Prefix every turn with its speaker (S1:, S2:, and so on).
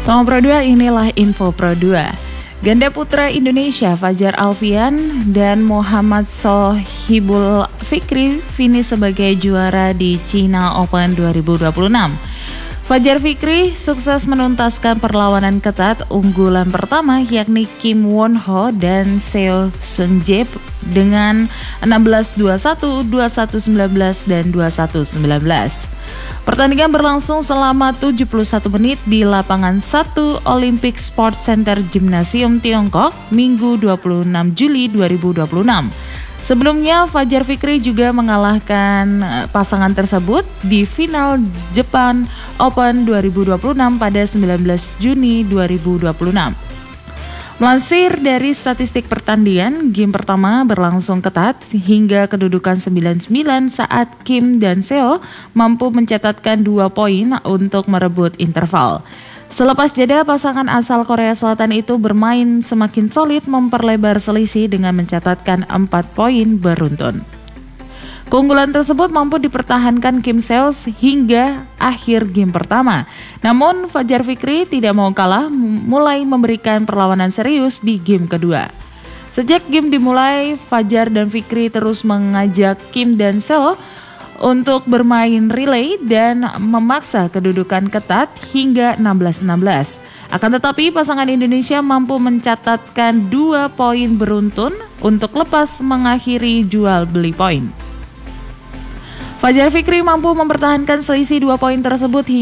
S1: Tomo Pro 2, inilah info Pro 2. Ganda putra Indonesia Fajar Alfian dan Muhammad Sohibul Fikri finish sebagai juara di China Open 2026. Fajar Fikri sukses menuntaskan perlawanan ketat unggulan pertama yakni Kim Won Ho dan Seo Seung Jae dengan 16-21, 21-19, dan 21-19. Pertandingan berlangsung selama 71 menit di lapangan 1 Olympic Sports Center Gymnasium Tiongkok, Minggu 26 Juli 2026. Sebelumnya, Fajar Fikri juga mengalahkan pasangan tersebut di final Jepang Open 2026 pada 19 Juni 2026. Melansir dari statistik pertandingan, game pertama berlangsung ketat hingga kedudukan 9-9 saat Kim dan Seo mampu mencatatkan 2 poin untuk merebut interval. Selepas jeda, pasangan asal Korea Selatan itu bermain semakin solid memperlebar selisih dengan mencatatkan 4 poin beruntun. Keunggulan tersebut mampu dipertahankan Kim Seo hingga akhir game pertama. Namun Fajar Fikri tidak mau kalah, mulai memberikan perlawanan serius di game kedua. Sejak game dimulai, Fajar dan Fikri terus mengajak Kim dan Seo untuk bermain relay dan memaksa kedudukan ketat hingga 16-16. Akan tetapi pasangan Indonesia mampu mencatatkan 2 poin beruntun untuk lepas mengakhiri jual beli poin. Fajar Fikri mampu mempertahankan selisih 2 poin tersebut